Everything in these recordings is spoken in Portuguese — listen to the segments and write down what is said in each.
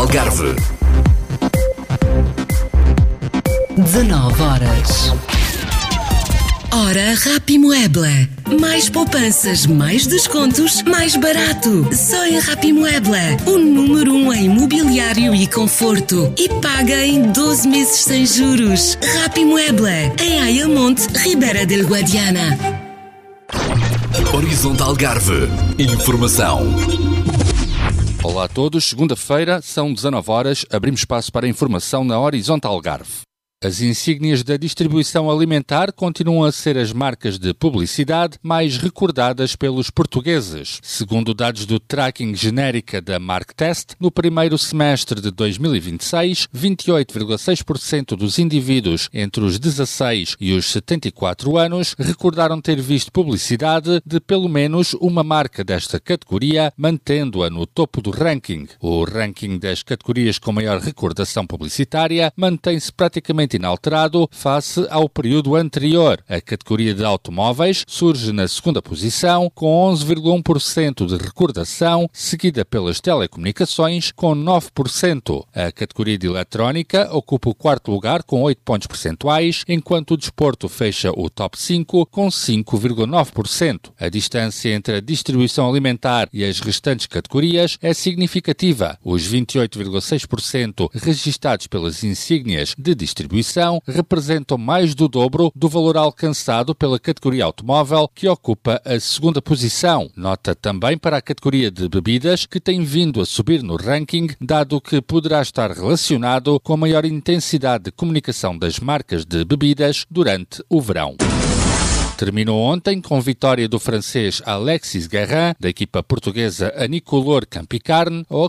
Algarve. 19 horas. Hora Rapimoebla. Mais poupanças, mais descontos, mais barato. Só em Rapimoebla. O número 1 em mobiliário e conforto. E paga em 12 meses sem juros. Rapimoebla. Em Ayamonte, Ribeira del Guadiana. Horizonte Algarve. Informação. Olá a todos, segunda-feira, são 19 horas, abrimos espaço para a informação na Horizonte Algarve. As insígnias da distribuição alimentar continuam a ser as marcas de publicidade mais recordadas pelos portugueses. Segundo dados do Tracking Genérica da Marktest, no primeiro semestre de 2026, 28,6% dos indivíduos entre os 16 e os 74 anos recordaram ter visto publicidade de pelo menos uma marca desta categoria, mantendo-a no topo do ranking. O ranking das categorias com maior recordação publicitária mantém-se praticamente inalterado face ao período anterior. A categoria de automóveis surge na segunda posição, com 11,1% de recordação, seguida pelas telecomunicações, com 9%. A categoria de eletrónica ocupa o quarto lugar, com 8 pontos percentuais, enquanto o desporto fecha o top 5, com 5,9%. A distância entre a distribuição alimentar e as restantes categorias é significativa. Os 28,6% registados pelas insígnias de distribuição representam mais do dobro do valor alcançado pela categoria automóvel, que ocupa a segunda posição. Nota também para a categoria de bebidas, que tem vindo a subir no ranking, dado que poderá estar relacionado com a maior intensidade de comunicação das marcas de bebidas durante o verão. Terminou ontem com vitória do francês Alexis Guerrin, da equipa portuguesa Anicolor Campicarne, a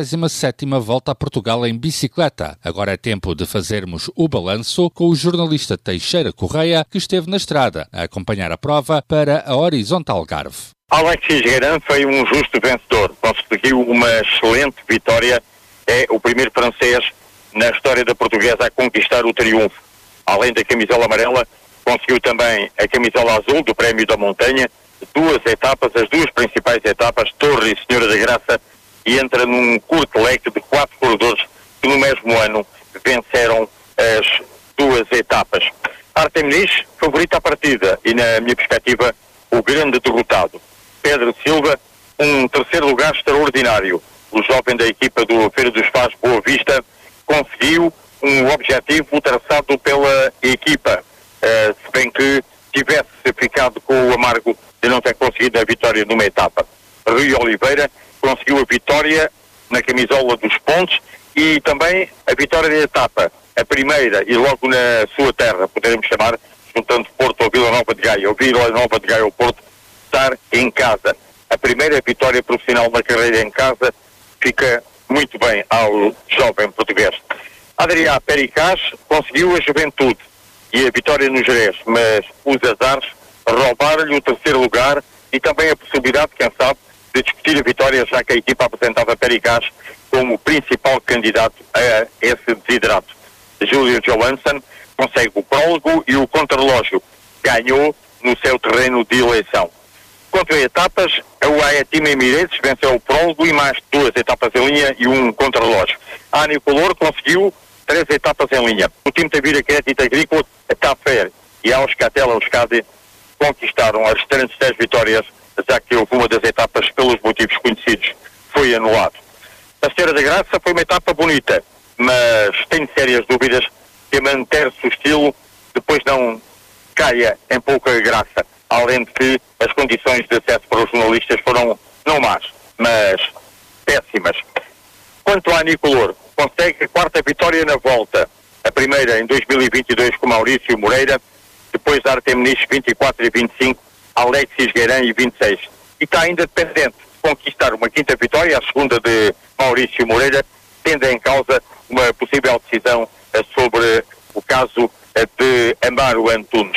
87ª volta a Portugal em bicicleta. Agora é tempo de fazermos o balanço com o jornalista Teixeira Correia, que esteve na estrada a acompanhar a prova para a Horizonte Algarve. Alexis Guerrin foi um justo vencedor, conseguiu uma excelente vitória, é o primeiro francês na história da portuguesa a conquistar o triunfo. Além da camisola amarela, conseguiu também a camisola azul do Prémio da Montanha, duas etapas, as duas principais etapas, Torre e Senhora da Graça, e entra num curto leque de 4 corredores que no mesmo ano venceram as duas etapas. Artemis, favorita à partida e, na minha perspectiva, o grande derrotado. Pedro Silva, um terceiro lugar extraordinário. O jovem da equipa do Feira dos Fás Boa Vista conseguiu um objetivo traçado pela equipa. Se bem que tivesse ficado com o amargo de não ter conseguido a vitória numa etapa. Rui Oliveira conseguiu a vitória na camisola dos pontos e também a vitória da etapa, a primeira e logo na sua terra, poderemos chamar, juntando Porto ou Vila Nova de Gaia, ou Vila Nova de Gaia ou Porto, estar em casa. A primeira vitória profissional na carreira em casa fica muito bem ao jovem português. Adrià Pericaz conseguiu a juventude e a vitória no Jerez, mas os azares roubaram-lhe o terceiro lugar e também a possibilidade, quem sabe, de discutir a vitória, já que a equipa apresentava Pericaz como principal candidato a esse desiderato. Júlio Johansson consegue o prólogo e o contrarrelógio. Ganhou no seu terreno de eleição. Quanto a etapas, o Aetim Emirates venceu o prólogo e mais duas etapas em linha e um contrarrelógio. A Anicolor conseguiu 3 etapas em linha. O time da Vira Crédito Agrícola, a Tafer e a Euskaltel Euskadi conquistaram as restantes 10 vitórias, já que houve uma das etapas, pelos motivos conhecidos, foi anulado. A Senhora da Graça foi uma etapa bonita, mas tenho sérias dúvidas que manter-se o estilo depois não caia em pouca graça, além de que as condições de acesso para os jornalistas foram não más, mas péssimas. Quanto à Anicolor, consegue a 4ª vitória na volta, a primeira em 2022 com Maurício Moreira, depois da Artemis 24 e 25, Alexis Guerrin e 26. E está ainda dependente de conquistar uma 5ª vitória, a segunda de Maurício Moreira, tendo em causa uma possível decisão sobre o caso de Amaro Antunes.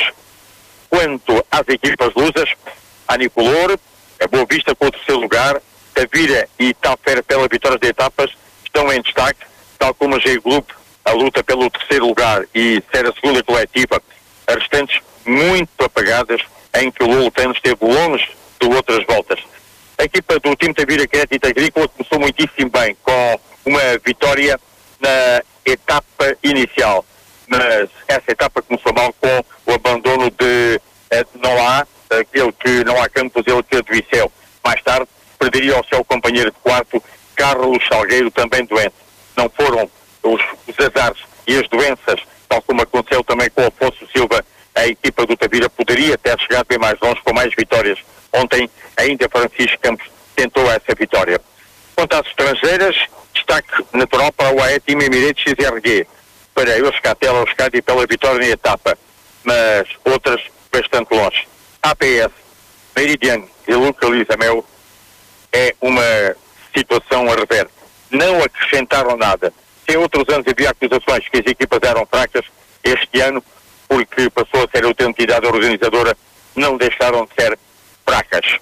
Quanto às equipas lusas, a Anicolor, a Boa Vista com o terceiro lugar, Tavira e Tafer pela vitória de etapas estão em destaque, tal como a G-Group, a luta pelo terceiro lugar e ser a segunda coletiva, as restantes muito apagadas, em que o Lolotano esteve longe de outras voltas. A equipa do time Tavira Crédito Agrícola começou muitíssimo bem, com uma vitória na etapa inicial, mas essa etapa começou mal com o abandono de Noah, aquele que não há Campos, ele que do Viseu. Mais tarde perderia ao seu companheiro de quarto, Carlos Salgueiro, também doente. Não foram os azares e as doenças, tal como aconteceu também com o Afonso Silva. A equipa do Tavira poderia ter chegado bem mais longe com mais vitórias. Ontem ainda Francisco Campos tentou essa vitória. Quanto às estrangeiras, destaque natural para o AE Team Emirates XRG, para Euskaltel, Euskadi pela vitória na etapa, mas outras bastante longe. APS, Meridian e Luca Lisamel é uma situação a rever. Não acrescentaram nada. Se outros anos havia acusações que as equipas eram fracas, este ano, porque passou a ser outra entidade organizadora, não deixaram de ser fracas.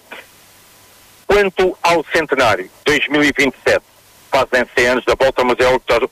Quanto ao centenário, 2027, fazem 100 anos da volta, mas é a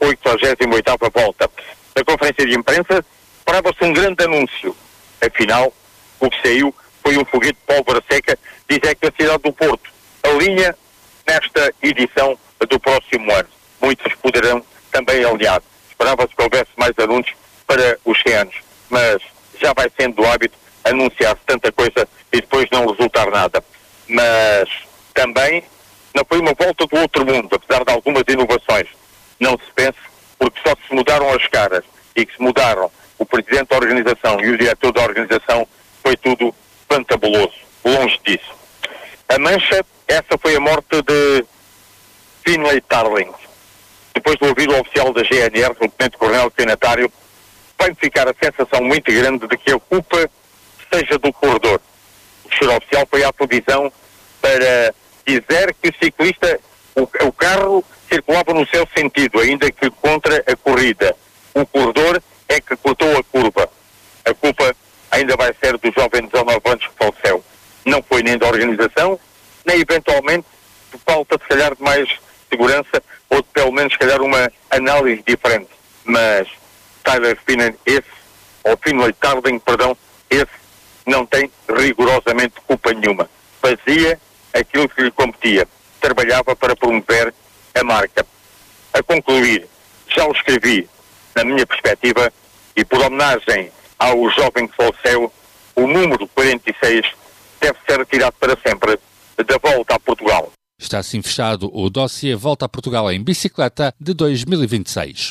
88ª volta. Na conferência de imprensa, esperava-se um grande anúncio. Afinal, o que saiu foi um foguete de pólvora seca, diz é que a cidade do Porto alinha nesta edição do próximo ano. Muitos poderão também alinhar. Esperava-se que houvesse mais anúncios para os 100 anos, mas já vai sendo do hábito anunciar-se tanta coisa e depois não resultar nada. Mas também não foi uma volta do outro mundo, apesar de algumas inovações. Não se pense, porque só se mudaram as caras e que se mudaram o presidente da organização e o diretor da organização, foi tudo fantabuloso, longe disso. A mancha, essa foi a morte de Finlay Tarling. Depois do ouvido oficial da GNR, o tenente-coronel destinatário, vai ficar a sensação muito grande de que a culpa seja do corredor. O senhor oficial foi à televisão para dizer que o ciclista, o carro circulava no seu sentido, ainda que contra a corrida. O corredor é que cortou a curva. A culpa ainda vai ser do jovem de 19 anos que faleceu. Não foi nem da organização, nem eventualmente de falta, se calhar, de mais segurança, ou de pelo menos, se calhar, uma análise diferente. Mas Tyler Finlay, Finlay Tarling, esse não tem rigorosamente culpa nenhuma. Fazia aquilo que lhe competia. Trabalhava para promover a marca. A concluir, já o escrevi, na minha perspectiva, e por homenagem ao jovem que faleceu, o número 46 deve ser retirado para sempre da Volta a Portugal. Está assim fechado o dossiê Volta a Portugal em Bicicleta de 2026.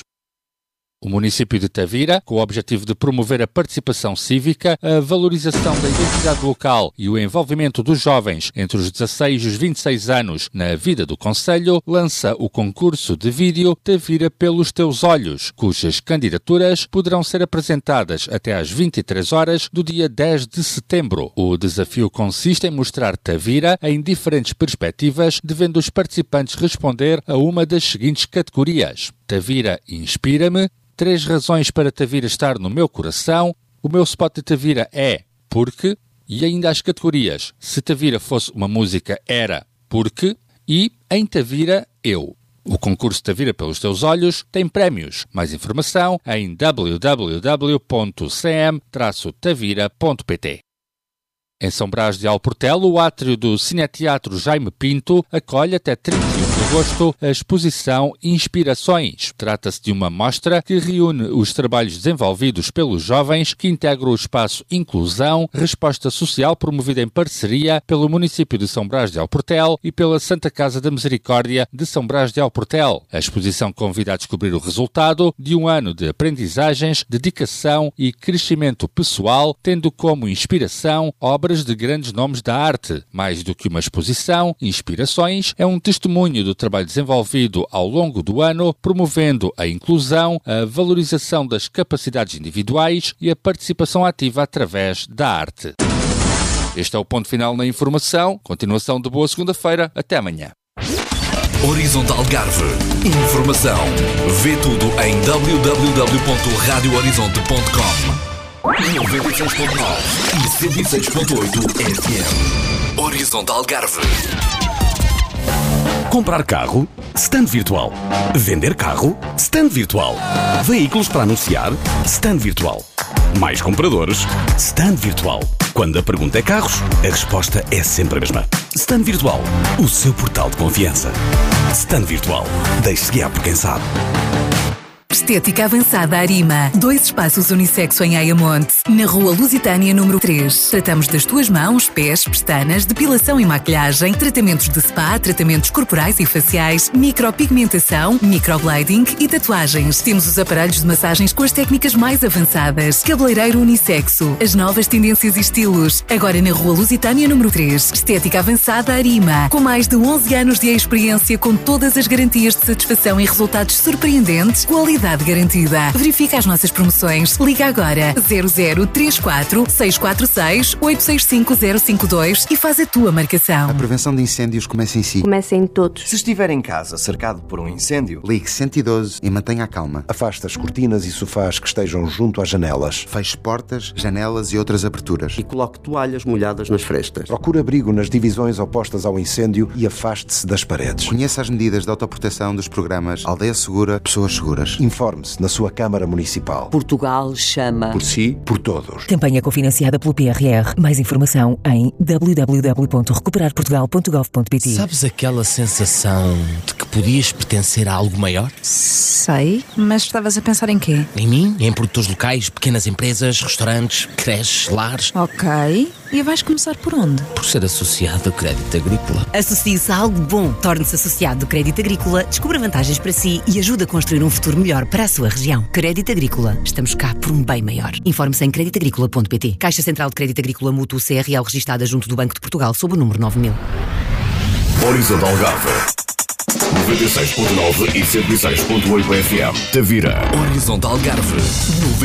O município de Tavira, com o objetivo de promover a participação cívica, a valorização da identidade local e o envolvimento dos jovens entre os 16 e os 26 anos na vida do concelho, lança o concurso de vídeo Tavira pelos Teus Olhos, cujas candidaturas poderão ser apresentadas até às 23 horas do dia 10 de setembro. O desafio consiste em mostrar Tavira em diferentes perspectivas, devendo os participantes responder a uma das seguintes categorias: Tavira inspira-me, 3 razões para Tavira estar no meu coração, o meu spot de Tavira é porque, e ainda as categorias se Tavira fosse uma música era porque e em Tavira eu. O concurso Tavira pelos Teus Olhos tem prémios. Mais informação em www.cm-tavira.pt. Em São Brás de Alportelo, o átrio do Cineteatro Jaime Pinto acolhe até 31 de agosto a exposição Inspirações. Trata-se de uma mostra que reúne os trabalhos desenvolvidos pelos jovens que integram o espaço Inclusão, Resposta Social, promovida em parceria pelo município de São Brás de Alportel e pela Santa Casa da Misericórdia de São Brás de Alportel. A exposição convida a descobrir o resultado de um ano de aprendizagens, dedicação e crescimento pessoal, tendo como inspiração obras de grandes nomes da arte. Mais do que uma exposição, Inspirações é um testemunho do trabalho desenvolvido ao longo do ano, promovendo a inclusão, a valorização das capacidades individuais e a participação ativa através da arte. Este é o ponto final na informação. Continuação de boa segunda-feira. Até amanhã. Horizonte Algarve. Informação. Vê tudo em www.radiohorizonte.com. 96.9 e 106.8 FM. Horizonte Algarve. Comprar carro? Stand virtual. Vender carro? Stand virtual. Veículos para anunciar? Stand virtual. Mais compradores? Stand virtual. Quando a pergunta é carros, a resposta é sempre a mesma. Stand virtual. O seu portal de confiança. Stand Virtual. Deixe-se guiar por quem sabe. Estética Avançada Arima. 2 espaços unissexo em Ayamonte, na Rua Lusitânia número 3. Tratamos das tuas mãos, pés, pestanas, depilação e maquilhagem, tratamentos de spa, tratamentos corporais e faciais, micropigmentação, microblading e tatuagens. Temos os aparelhos de massagens com as técnicas mais avançadas. Cabeleireiro unissexo. As novas tendências e estilos. Agora na Rua Lusitânia número 3. Estética Avançada Arima. Com mais de 11 anos de experiência, com todas as garantias de satisfação e resultados surpreendentes, qualidade garantida. Verifica as nossas promoções. Liga agora 0034 646 865 052 e faz a tua marcação. A prevenção de incêndios começa em si. Começa em todos. Se estiver em casa cercado por um incêndio, Ligue 112 e mantenha a calma. Afaste as cortinas e sofás que estejam junto às janelas. Feche portas, janelas e outras aberturas. E coloque toalhas molhadas nas frestas. Procure abrigo nas divisões opostas ao incêndio e afaste-se das paredes. Conheça as medidas de autoproteção dos programas Aldeia Segura, Pessoas Seguras. Informe-se na sua Câmara Municipal. Portugal chama. Por si, por todos. Campanha cofinanciada pelo PRR. Mais informação em www.recuperarportugal.gov.pt. Sabes aquela sensação de que podias pertencer a algo maior? Sei, mas estavas a pensar em quê? Em mim? Em produtores locais, pequenas empresas, restaurantes, creches, lares. Ok. E vais começar por onde? Por ser associado ao Crédito Agrícola. Associe-se a algo bom. Torne-se associado do Crédito Agrícola, descubra vantagens para si e ajude a construir um futuro melhor para a sua região. Crédito Agrícola. Estamos cá por um bem maior. Informe-se em creditagricola.pt. Caixa Central de Crédito Agrícola Mútuo CRL registada junto do Banco de Portugal sob o número 9000. Horizontal Algarve 96.9 e 106.8 FM. Tavira. Horizontal Algarve